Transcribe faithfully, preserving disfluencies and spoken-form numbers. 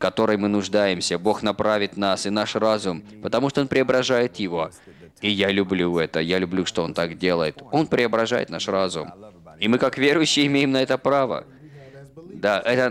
которой мы нуждаемся. Бог направит нас и наш разум, потому что Он преображает его. И я люблю это, я люблю, что Он так делает. Он преображает наш разум. И мы, как верующие, имеем на это право. Да, это